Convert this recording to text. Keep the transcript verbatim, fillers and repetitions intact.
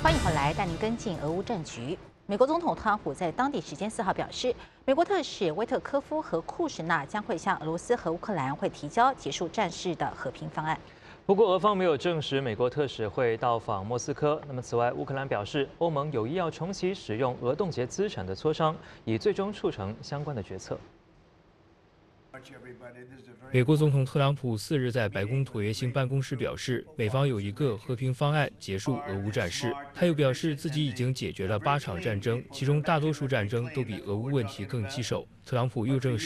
欢迎回来，带您跟进俄乌战局。美国总统特朗普在当地时间四号表示，美国特使威特科夫和库什纳将会向俄罗斯和乌克兰会提交结束战事的和平方案。 不过，俄方没有证实美国特使会到访莫斯科。那么，此外，乌克兰表示，欧盟有意要重启使用俄冻结资产的磋商，以最终促成相关的决策。 美国总统特朗普四日在白宫椭圆形办公室表示，美方有一个和平方案结束俄乌战事。他又表示，自己已经解决了八场战争，其中大多数战争都比俄乌问题更棘手。特朗普又证实。